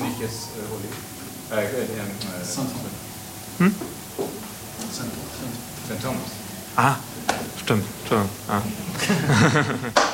nicht jetzt St. Thomas. Ah, stimmt. Entschuldigung. Ah.